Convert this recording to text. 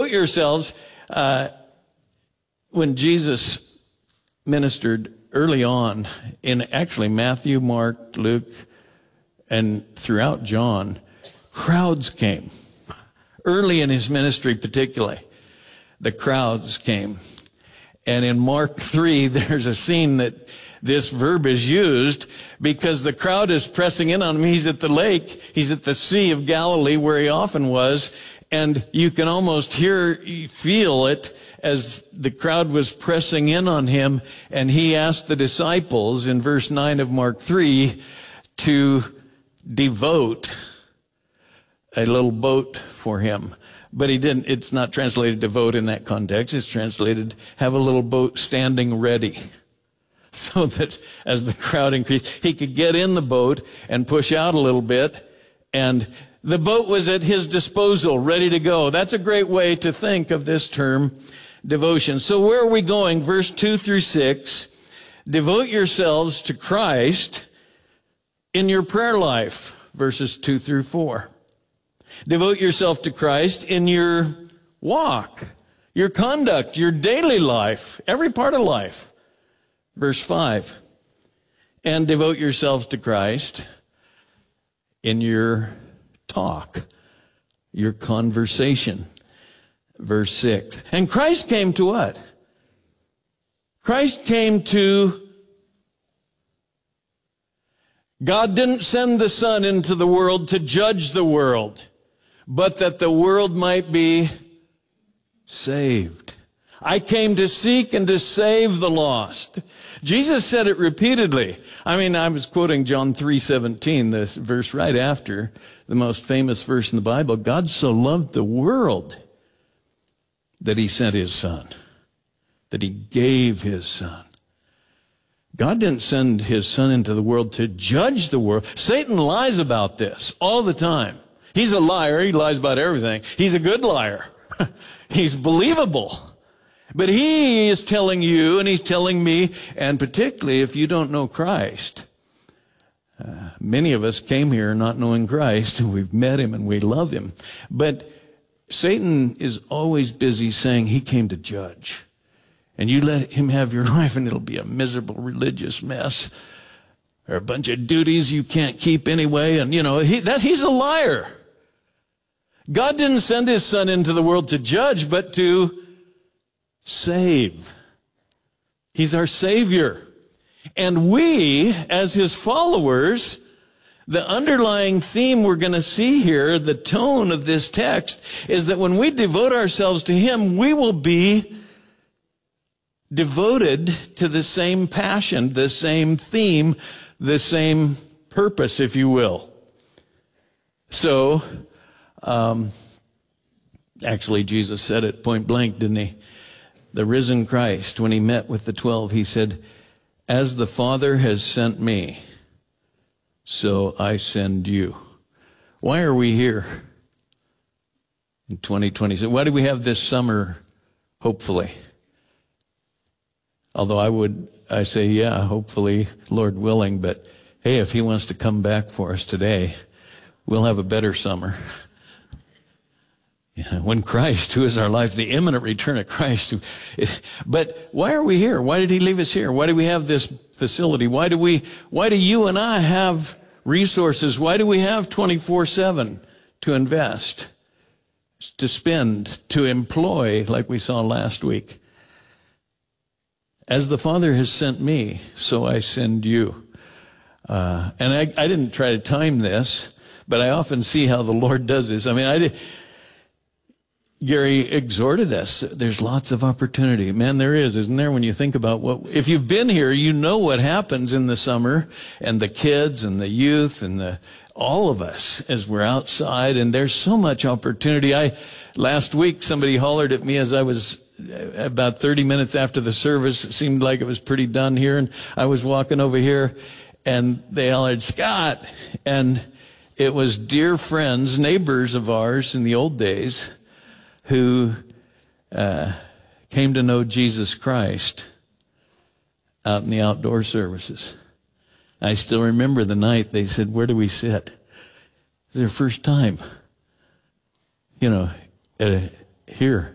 devote yourselves. When Jesus ministered early on in actually Matthew, Mark, Luke, and throughout John, crowds came. Early in his ministry particularly, the crowds came. And in Mark 3, there's a scene that this verb is used because the crowd is pressing in on him. He's at the lake. He's at the Sea of Galilee where he often was. And you can almost feel it as the crowd was pressing in on him. And he asked the disciples in verse 9 of Mark 3 to devote a little boat for him. But he didn't. It's not translated devote in that context. It's translated have a little boat standing ready, so that as the crowd increased, he could get in the boat and push out a little bit, and the boat was at his disposal, ready to go. That's a great way to think of this term, devotion. So where are we going? Verse 2 through 6. Devote yourselves to Christ in your prayer life. Verses 2 through 4. Devote yourself to Christ in your walk, your conduct, your daily life, every part of life. Verse 5. And devote yourselves to Christ in your talk, your conversation. Verse 6. And Christ came to what? Christ came to... God didn't send the Son into the world to judge the world, but that the world might be saved. I came to seek and to save the lost. Jesus said it repeatedly. I was quoting John 3:17, this verse right after the most famous verse in the Bible. God so loved the world that he sent his Son, that he gave his Son. God didn't send his Son into the world to judge the world. Satan lies about this all the time. He's a liar. He lies about everything. He's a good liar. He's believable. But he is telling you and he's telling me, and particularly if you don't know Christ, many of us came here not knowing Christ, and we've met him and we love him. But Satan is always busy saying he came to judge. And you let him have your life and it'll be a miserable religious mess, or a bunch of duties you can't keep anyway. And he's a liar. God didn't send his Son into the world to judge, but to save. He's our Savior. And we, as his followers, the underlying theme we're going to see here, the tone of this text, is that when we devote ourselves to him, we will be devoted to the same passion, the same theme, the same purpose, if you will. So, actually, Jesus said it point blank, didn't he? The risen Christ, when he met with the 12, he said, as the Father has sent me, so I send you. Why are we here in 2020? Why do we have this summer, hopefully? Although I say, yeah, hopefully, Lord willing, but hey, if he wants to come back for us today, we'll have a better summer. When Christ, who is our life, the imminent return of Christ. But why are we here? Why did he leave us here? Why do we have this facility? Why do you and I have resources? Why do we have 24/7 to invest, to spend, to employ, like we saw last week? As the Father has sent me, so I send you. And I didn't try to time this, but I often see how the Lord does this. Gary exhorted us. There's lots of opportunity. Man, there is, isn't there? When you think about if you've been here, you know what happens in the summer, and the kids and the youth and all of us as we're outside, and there's so much opportunity. Last week, somebody hollered at me as I was about 30 minutes after the service. It seemed like it was pretty done here, and I was walking over here, and they hollered, Scott, and it was dear friends, neighbors of ours in the old days, who came to know Jesus Christ out in the outdoor services. I still remember the night they said, where do we sit? It's their first time, here